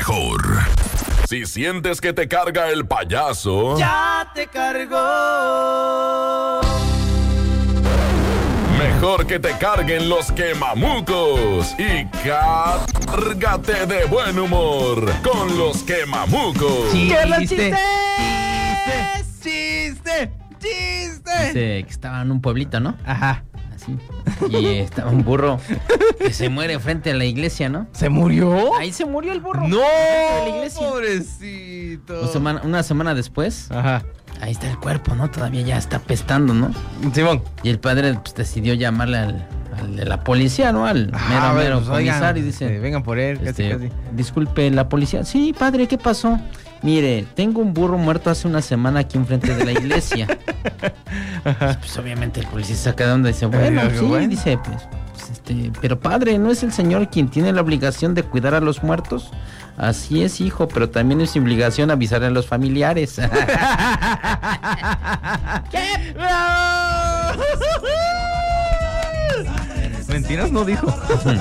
mejor. Si sientes que te carga el payaso, ¡ya te cargó! Mejor que te carguen los quemamucos y cárgate de buen humor con los quemamucos. ¡Chiste! Dice que estaba en un pueblito, ¿no? Ajá. Así. Y estaba un burro que se muere frente a la iglesia, ¿no? ¿Se murió? Ahí se murió el burro. ¡No! Frente a la iglesia. Pobrecito. Una semana después, Ajá. ahí está el cuerpo, ¿no? Todavía ya está apestando, ¿no? Simón. Y el padre pues, decidió llamarle al de la policía, ¿no? Al mero comisario y dice... vengan por él, casi. Disculpe, la policía. Sí, padre, ¿qué pasó? Mire, tengo un burro muerto hace una semana aquí enfrente de la iglesia. Pues obviamente el policía se saca de onda y dice, bueno, sí, bueno. Dice, pero padre, ¿no es el señor quien tiene la obligación de cuidar a los muertos? Así es, hijo, pero también es su obligación avisar a los familiares. ¿Qué? ¡Bravo! Mentiras no dijo.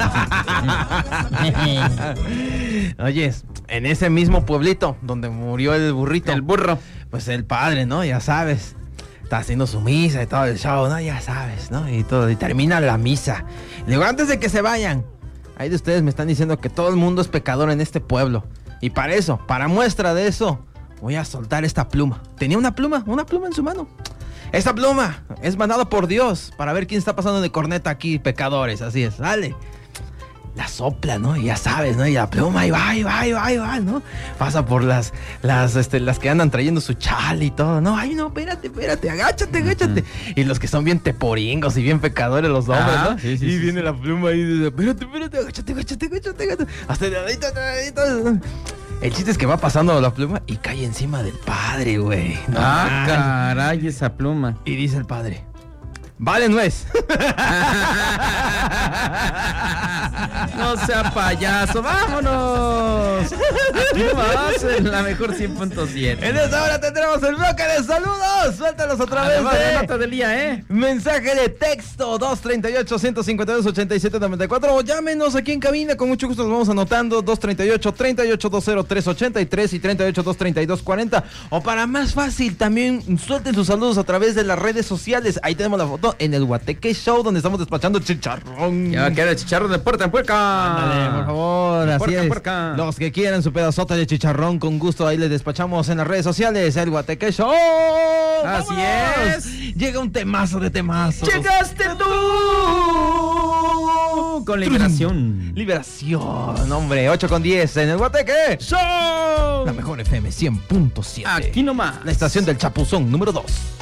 Oye, en ese mismo pueblito donde murió el burrito. El burro. Pues el padre, ¿no? Ya sabes. Está haciendo su misa y todo el show, ¿no? Ya sabes, ¿no? Y todo. Y termina la misa. Le digo, antes de que se vayan, ahí de ustedes me están diciendo que todo el mundo es pecador en este pueblo. Y para eso, para muestra de eso, voy a soltar esta pluma. Tenía una pluma en su mano. Esta pluma es mandada por Dios para ver quién está pasando de corneta aquí, pecadores, así es, dale. La sopla, ¿no? Y ya sabes, ¿no? Y la pluma, y va, ¿no? Pasa por las que andan trayendo su chal y todo, ¿no? Ay, no, espérate, agáchate. Y los que son bien teporingos y bien pecadores, los hombres, ¿no? Sí, y viene la pluma y dice, espérate, agáchate. Hasta el ladito. El chiste es que va pasando la pluma y cae encima del padre, güey. No, caray, esa pluma. Y dice el padre, vale, nuez. No sea payaso, vámonos. Aquí nomás en la mejor 100.7. En esta hora tendremos el bloque de saludos. Suéltalos otra vez. De nota del día, mensaje de texto 238-152-8794. O llámenos aquí en cabina, con mucho gusto los vamos anotando. 238-3820-383 y 38-232-40. O para más fácil, también suelten sus saludos a través de las redes sociales. Ahí tenemos la foto en el Guateque Show, donde estamos despachando chicharrón. Ya va a quedar el chicharrón de puerta en puerca. Ándale, por favor, así es. Puerca. Los que quieran su pedazote de chicharrón, con gusto ahí les despachamos en las redes sociales. El Guateque Show. Así ¡vámonos! es. Llega un temazo de temazos. ¡Llegaste tú! Con Liberación. Liberación, hombre, 8:10 en el Guateque Show. La mejor FM 100.7. Aquí nomás. La estación del Chapuzón número 2.